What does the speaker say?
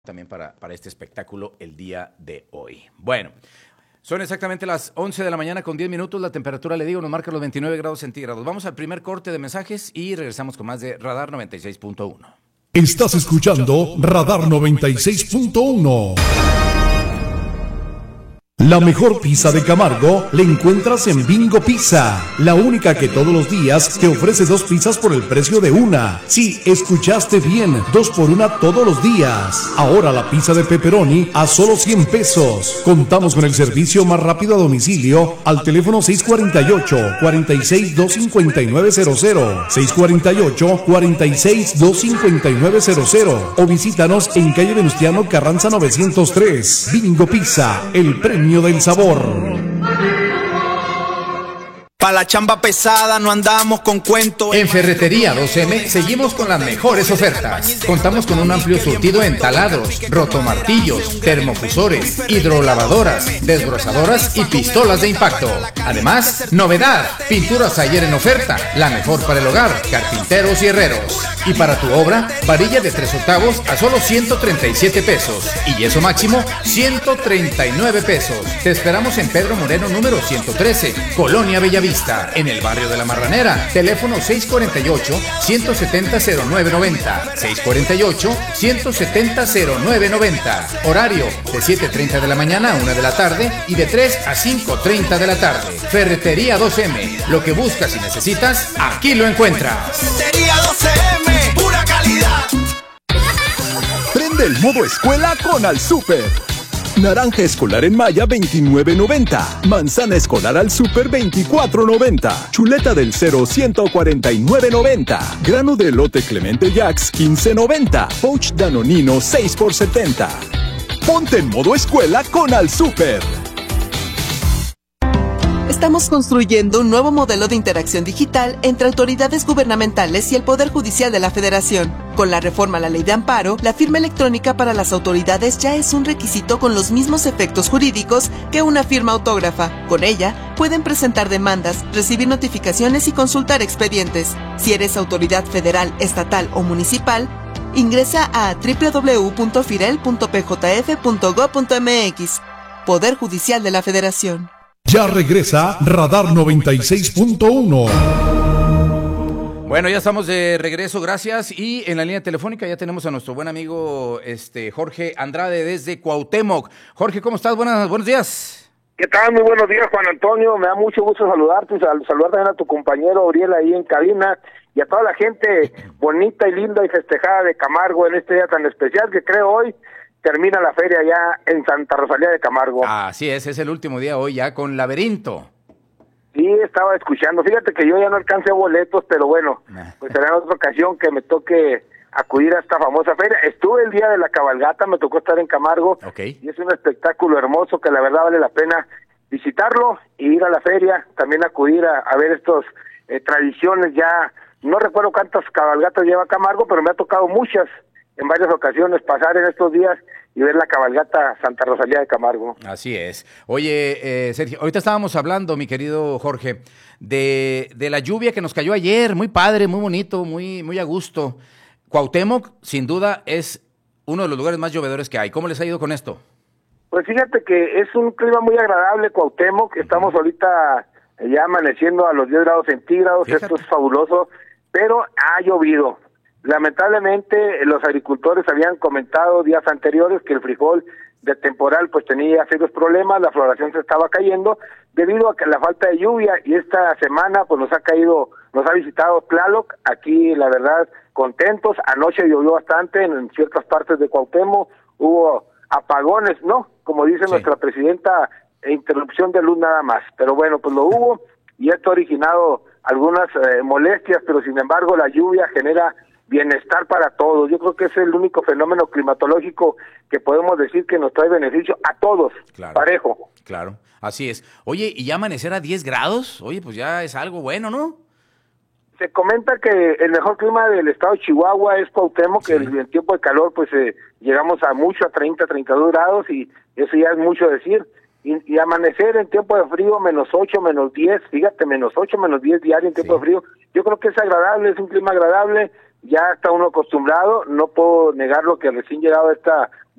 también para este espectáculo el día de hoy. Bueno, son exactamente las 11 de la mañana con 10 minutos. La temperatura, le digo, nos marca los 29 grados centígrados. Vamos al primer corte de mensajes y regresamos con más de Radar 96.1. Estás escuchando Radar 96.1. La mejor pizza de Camargo la encuentras en Bingo Pizza, la única que todos los días te ofrece 2 pizzas por el precio de una. Sí, escuchaste bien, 2 por 1 todos los días. Ahora la pizza de pepperoni a solo 100 pesos. Contamos con el servicio más rápido a domicilio al teléfono 648-46-25900, 648-46-25900 o visítanos en calle Venustiano Carranza 903. Bingo Pizza, el premio del sabor. Pa' la chamba pesada no andamos con cuentos. En Ferretería 2M seguimos con las mejores ofertas. Contamos con un amplio surtido en taladros, rotomartillos, termofusores, hidrolavadoras, desbrozadoras y pistolas de impacto. Además, novedad, pinturas ayer en oferta, la mejor para el hogar, carpinteros y herreros. Y para tu obra, varilla de 3/8 a solo 137 pesos y yeso máximo 139 pesos. Te esperamos en Pedro Moreno número 113, Colonia Bellavista, en el barrio de La Marranera. Teléfono 648-170-0990, 648-170-0990. Horario de 7:30 de la mañana a 1 de la tarde y de 3 a 5:30 de la tarde. Ferretería 2M, lo que buscas y necesitas, aquí lo encuentras. Ferretería 2M, pura calidad. Prende el modo escuela con Al Super. Naranja escolar en Maya 29.90, manzana escolar al Super 24.90, chuleta del Cero 149.90, grano de elote Clemente Jax 15.90, pouch Danonino 6 por 70. Ponte en modo escuela con Al Super. Estamos construyendo un nuevo modelo de interacción digital entre autoridades gubernamentales y el Poder Judicial de la Federación. Con la reforma a la Ley de Amparo, la firma electrónica para las autoridades ya es un requisito con los mismos efectos jurídicos que una firma autógrafa. Con ella, pueden presentar demandas, recibir notificaciones y consultar expedientes. Si eres autoridad federal, estatal o municipal, ingresa a www.firel.pjf.gov.mx. Poder Judicial de la Federación. Ya regresa Radar 96.1. Bueno, ya estamos de regreso, gracias. Y en la línea telefónica ya tenemos a nuestro buen amigo Jorge Andrade desde Cuauhtémoc. Jorge, ¿cómo estás? Buenos días. ¿Qué tal? Muy buenos días, Juan Antonio. Me da mucho gusto saludarte, saludar también a tu compañero Uriel ahí en cabina y a toda la gente bonita y linda y festejada de Camargo en este día tan especial que creo hoy termina la feria ya en Santa Rosalía de Camargo. Así es el último día hoy ya con Laberinto. Sí, estaba escuchando. Fíjate que yo ya no alcancé boletos, pero bueno, pues será en otra ocasión que me toque acudir a esta famosa feria. Estuve el día de la cabalgata, me tocó estar en Camargo, y es un espectáculo hermoso que la verdad vale la pena visitarlo y ir a la feria, también acudir a ver estos tradiciones ya. No recuerdo cuántas cabalgatas lleva Camargo, pero me ha tocado muchas en varias ocasiones pasar en estos días y ver la cabalgata Santa Rosalía de Camargo. Así es. Oye, Sergio, ahorita estábamos hablando, mi querido Jorge, de la lluvia que nos cayó ayer, muy padre, muy bonito, muy a gusto. Cuauhtémoc, sin duda, es uno de los lugares más llovedores que hay. ¿Cómo les ha ido con esto? Pues fíjate que es un clima muy agradable, Cuauhtémoc. Estamos ahorita ya amaneciendo a los 10 grados centígrados, fíjate. Esto es fabuloso, pero ha llovido. Lamentablemente los agricultores habían comentado días anteriores que el frijol de temporal pues tenía serios problemas, la floración se estaba cayendo debido a que la falta de lluvia, y esta semana pues nos ha visitado Tlaloc, aquí la verdad contentos. Anoche llovió bastante en ciertas partes de Cuauhtémoc, hubo apagones, ¿no? Como dice nuestra presidenta, interrupción de luz nada más, pero bueno, pues lo hubo y esto ha originado algunas molestias, pero sin embargo la lluvia genera bienestar para todos. Yo creo que es el único fenómeno climatológico que podemos decir que nos trae beneficio a todos, claro, parejo. Claro, así es. Oye, ¿y ya amanecer a 10 grados? Oye, pues ya es algo bueno, ¿no? Se comenta que el mejor clima del estado de Chihuahua es Cuauhtémoc, que en tiempo de calor pues llegamos a mucho, a 30, 32 grados, y eso ya es mucho decir. Y amanecer en tiempo de frío, -8, -10, fíjate, -8, -10 diario en tiempo de frío, yo creo que es agradable, es un clima agradable. Ya está uno acostumbrado, no puedo negar lo que recién llegado a esta